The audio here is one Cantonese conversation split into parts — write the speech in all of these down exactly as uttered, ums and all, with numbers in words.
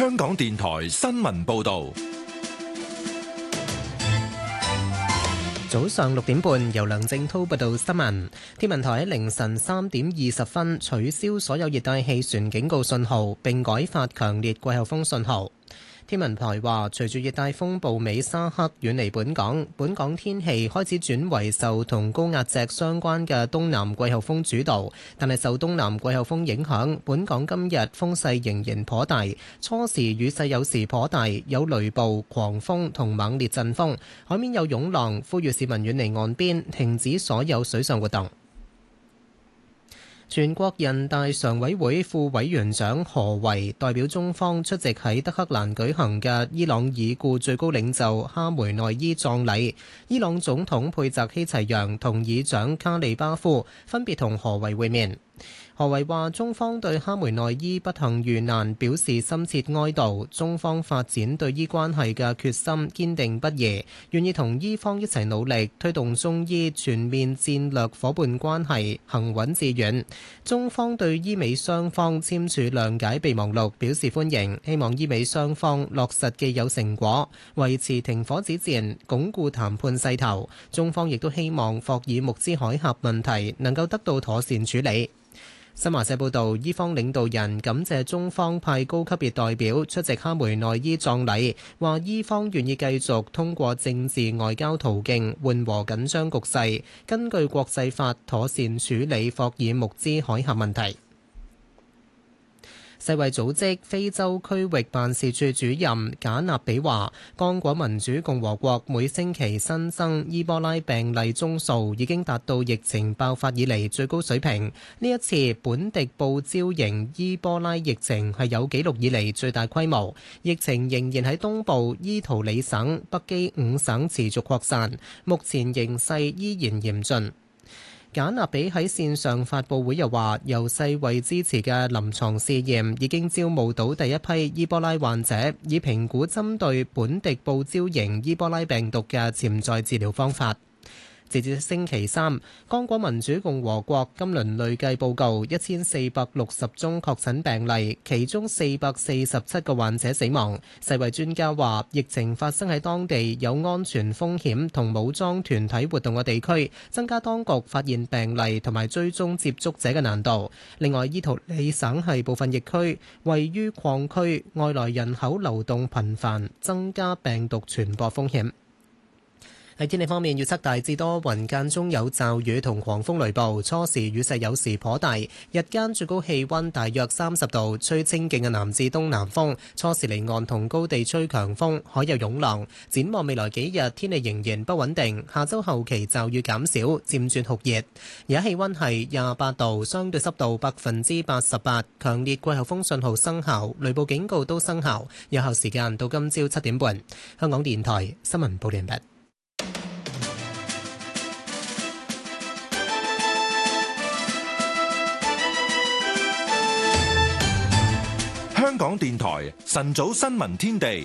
香港電台新聞報道。 早上六點半，由梁正滔報道新聞。天文台喺凌晨三點二十分取消所有熱帶氣旋警告信號，並改發強烈季候風信號。天文台話，隨住熱帶風暴美沙克遠離本港，本港天氣開始轉為受同高壓脊相關嘅東南季候風主導，但係受東南季候風影響，本港今日風勢仍然頗大，初時雨勢有時頗大，有雷暴、狂風同猛烈陣風，海面有湧浪，呼籲市民遠離岸邊，停止所有水上活動。全國人大常委會副委員長何為代表中方出席喺德黑蘭舉行嘅伊朗已故最高領袖哈梅內伊葬禮，伊朗總統佩澤希齊揚同議長卡利巴夫分別同何為會面。何為話：中方對哈梅內伊不幸遇難表示深切哀悼，中方發展對伊關係嘅決心堅定不移，願意同伊方一齊努力，推動中伊全面戰略夥伴關係行穩致遠。中方對伊美雙方簽署諒解備忘錄表示歡迎，希望伊美雙方落實既有成果，維持停火止戰，鞏固談判勢頭。中方亦都希望霍爾木茲海峽問題能夠得到妥善處理。新華社報道，伊方領導人感謝中方派高級別代表出席哈梅內伊葬禮，話伊方願意繼續通過政治外交途徑緩和緊張局勢，根據國際法妥善處理霍爾木茲海峽問題。世衛組織非洲區域辦事處主任賈納比話，剛果民主共和國每星期新增伊波拉病例宗數已經達到疫情爆發以嚟最高水平。呢一次本地報招型伊波拉疫情係有紀錄以嚟最大規模，疫情仍然喺東部伊圖里省、北基五省持續擴散，目前形勢依然嚴峻。賈納比喺線上發佈會又話，由世衛支持嘅臨床試驗已經招募到第一批伊波拉患者，以評估針對本地報招型伊波拉病毒嘅潛在治療方法。截至星期三，剛果民主共和國今輪累計報告一千四百六十宗確診病例，其中四百四十七個患者死亡。世衛專家話，疫情發生喺當地有安全風險同武裝團體活動嘅地區，增加當局發現病例同埋追蹤接觸者嘅難度。另外，伊圖里省係部分疫區，位於礦區，外來人口流動頻繁，增加病毒傳播風險。喺天氣方面，預測大致多雲，間中有驟雨同狂風雷暴，初時雨勢有時頗大，日間最高氣溫大約三十度，吹清勁嘅南至東南風，初時離岸同高地吹強風，海有湧浪。展望未來幾日，天氣仍然不穩定，下周後期驟雨減少，漸轉酷熱。而家氣溫係廿八度，相對濕度百分之八十八，強烈季候風信號生效，雷暴警告都生效，有效時間到今朝七點半。香港電台新聞報道完畢。 香港電台晨早新聞天地，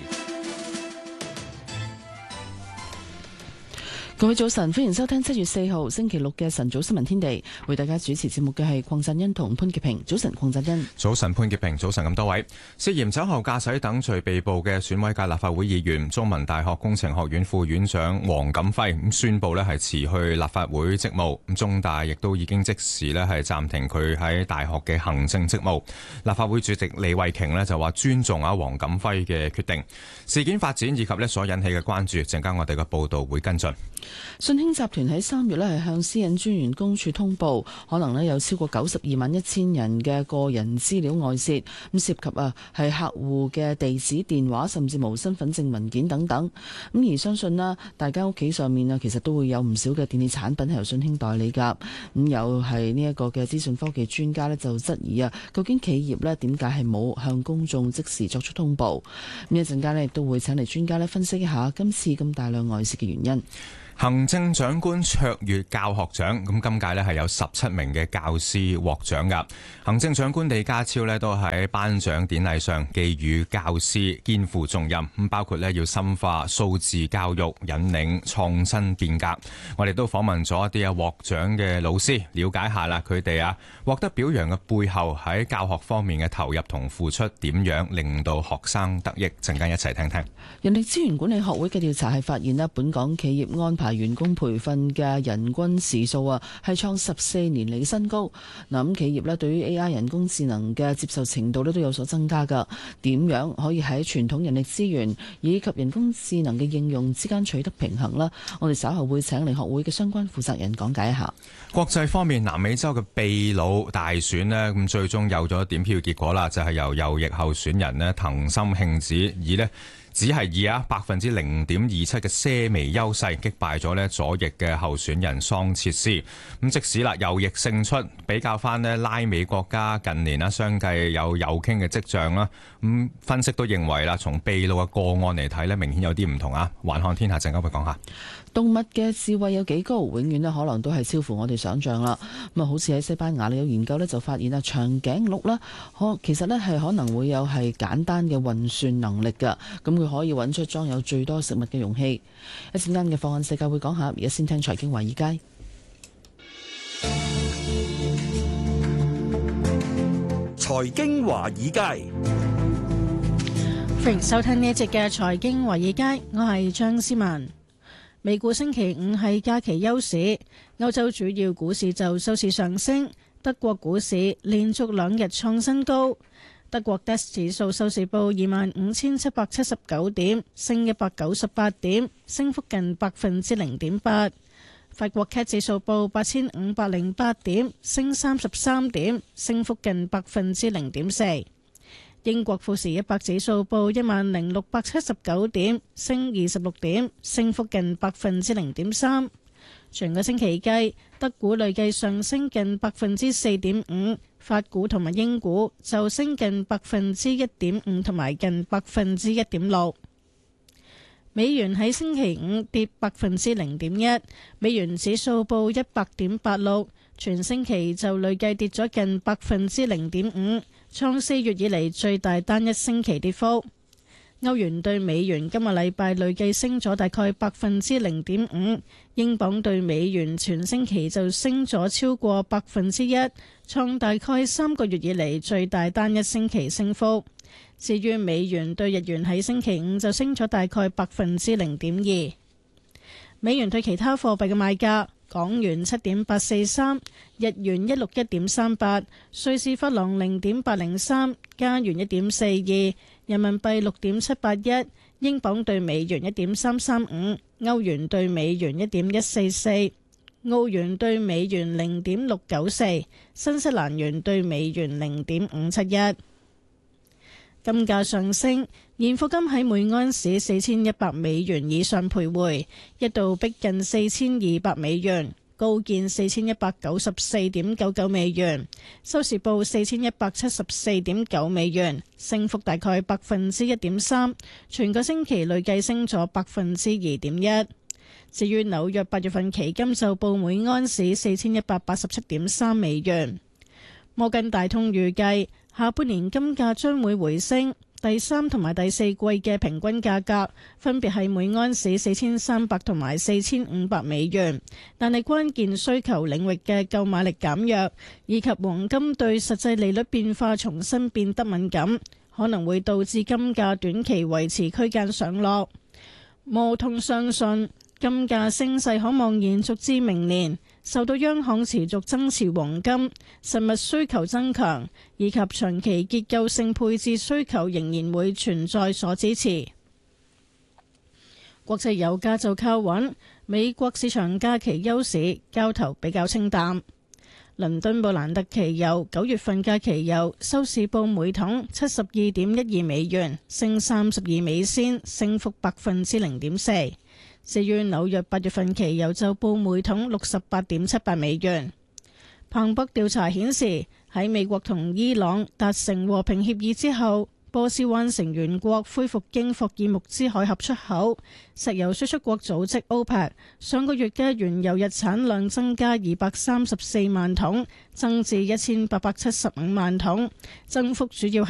各位早晨，歡迎收聽七月四號星期六嘅晨早新聞天地。為大家主持節目嘅係鄺振恩同潘潔平。早晨，鄺振恩。 早晨，潘潔平。早晨咁多位。涉嫌酒後駕駛等罪被捕嘅選委界立法會議員、中文大學工程學院副院長黃錦輝咁宣布咧係辭去立法會職務。咁中大亦都已經即時咧係暫停佢喺大學嘅行政職務。立法會主席李慧瓊咧就話尊重啊黃錦輝嘅決定。事件發展以及咧所引起嘅關注，陣間我哋嘅報道會跟進。 信興集團喺三月咧係向私隱專員公署通報，可能咧有超過九十二萬一千人嘅個人資料外泄，咁涉及啊係客戶嘅地址、電話，甚至無身份證文件等等。咁而相信啦，大家屋企上面啊，其實都會有唔少嘅電器產品係由信興代理㗎。咁有係呢一個嘅資訊科技專家咧就質疑啊，究竟企業咧點解係冇向公眾即時作出通報？咁一陣間咧亦都會請嚟專家咧分析一下今次咁大量外泄嘅原因。 行政長官卓越教學獎，咁今屆咧係有十七名嘅教師獲獎噶。行政長官李家超咧都喺頒獎典禮上寄語教師肩負重任，咁包括咧要深化數字教育，引領創新變革。我哋都訪問咗一啲啊獲獎嘅老師，了解下啦，佢哋啊獲得表揚嘅背後喺教學方面嘅投入同付出，點樣令到學生得益？陣間一齊聽聽。 人力資源管理學會嘅調查係發現咧，本港企業安排員工培訓嘅人均時數啊，係創十四年嚟嘅新高。嗱，咁企業咧對於 A I 人工智能嘅接受程度咧都有所增加噶。點樣可以喺傳統人力資源以及人工智能嘅應用之間取得平衡呢？我哋稍後會請嚟學會嘅相關負責人講解一下。 國際方面，南美洲嘅秘魯大選呢，咁最終有咗點票結果啦，就係、是、由右翼候選人呢藤森慶子以呢。只係以啊百分之零點二七嘅些微優勢擊敗咗呢左翼嘅候選人桑切斯。咁即使啦右翼勝出，比較翻呢拉美國家近年啦相繼有右傾嘅跡象啦。咁分析都認為啦，從秘魯嘅個案嚟睇呢，明顯有啲唔同啊。環看天下陣間會講下。 動物嘅智慧有幾高，永遠呢可能都係超乎我哋想象啦。咁啊，好似喺西班牙有研究呢，就發現啊長頸鹿啦，可其實呢係可能會有係簡單嘅運算能力噶。咁佢可以揾出裝有最多食物嘅容器。一陣間嘅放眼世界會講下，而家先聽財經華爾街。 財經華爾街， 歡迎收聽呢一節嘅財經華爾街，我係張思文。美股星期五係假期休市，歐洲主要股市就收市上升，德國股市連續兩日創新高。德國 D A X 指數收市報二萬五千七百七十九點，升一百九十八點，升幅近百分之零點八。法國 C A C 指數報八千五百零八點，升三十三點，升幅近百分之零點四。英國富時一百指數報一萬零六百七十九點，升二十六點，升幅近百分之零點三。全個星期計，德股累計上升近百分之四點五，法股同埋英股就升近百分之一點五同埋近百分之一點六。美元喺星期五跌百分之零點一，美元指數報一百點八六，全星期就累計跌咗近百分之零點五，創四月以嚟最大單一星期跌幅。歐元對美元今個禮拜累計升咗大概百分之零點五，英鎊對美元全星期就升咗超過百分之一，創大概三個月以嚟最大單一星期升幅。至於美元對日元喺星期五就升咗大概百分之零點二。美元對其他貨幣嘅賣價：港元七點八四三，日元一六一點三八，瑞士法郎零點八零三，加元一點四二，人民幣六點七八一，英鎊對美元一點三三五，歐元對美元一點一四四，澳元對美元零點六九四，新西蘭元對美元零點五七一。金價上升，現貨金喺每盎司四千一百美元以上徘徊，一度逼近四千二百美元，高見四千一百九十四點九九美元，收市報四千一百七十四點九美元，升幅大概百分之一點三，全個星期累計升咗百分之二點一。至於紐約八月份期金就報每盎司四千一百八十七點三美元。摩根大通預計下半年金價將會回升，第三同埋第四季嘅平均價格分別係每盎司四千三百同埋四千五百美元，但係關鍵需求領域嘅購買力減弱，以及黃金對實際利率變化重新變得敏感，可能會導致金價短期維持區間上落。摩通相信金價升勢可望延續至明年，受到央行持續增持黃金、實物需求增強以及長期結構性配置需求仍然會存在所支持。國際油價就靠穩，美國市場假期休市，交投比較清淡。倫敦布蘭特期油九月份嘅期油收市報每桶七十二點一二美元，升三十二美仙，升幅百分之零點四。至於紐約八月份期油就報每桶六十八點七八美元。彭博調查顯示，喺美國同伊朗達成和平協議之後， 波斯灣成員國恢復經霍爾木茲海峽出口，石油輸出國組織 OPEC 上個月嘅原油日產量增加二百三十四萬桶，增至一千八百七十五萬桶，增幅主要